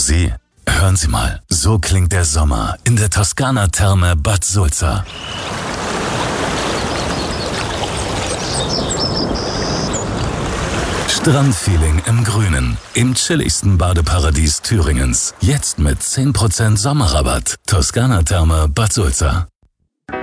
Sie? Hören Sie mal, so klingt der Sommer in der Toskana-Therme Bad Sulza. Strandfeeling im Grünen, im chilligsten Badeparadies Thüringens. Jetzt mit 10% Sommerrabatt. Toskana-Therme Bad Sulza.